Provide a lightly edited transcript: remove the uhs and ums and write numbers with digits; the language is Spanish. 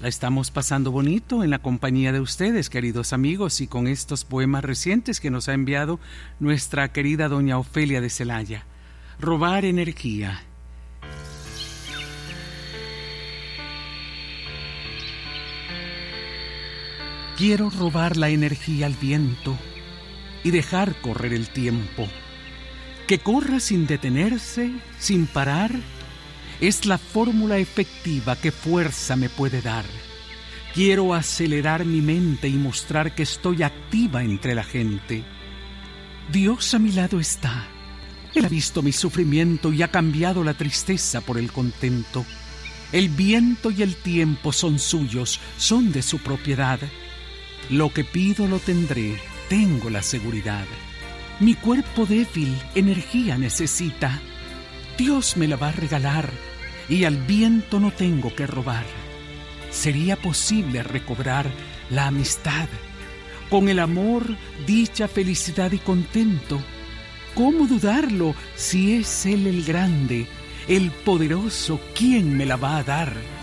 La estamos pasando bonito en la compañía de ustedes, queridos amigos, y con estos poemas recientes que nos ha enviado nuestra querida doña Ofelia de Celaya. Robar energía. Quiero robar la energía al viento y dejar correr el tiempo. Que corra sin detenerse, sin parar, es la fórmula efectiva que fuerza me puede dar. Quiero acelerar mi mente y mostrar que estoy activa entre la gente. Dios a mi lado está. Él ha visto mi sufrimiento y ha cambiado la tristeza por el contento. El viento y el tiempo son suyos, son de su propiedad. Lo que pido lo tendré, tengo la seguridad. Mi cuerpo débil energía necesita. Dios me la va a regalar y al viento no tengo que robar. ¿Sería posible recobrar la amistad? Con el amor, dicha, felicidad y contento. ¿Cómo dudarlo si es Él el grande, el poderoso, quien me la va a dar?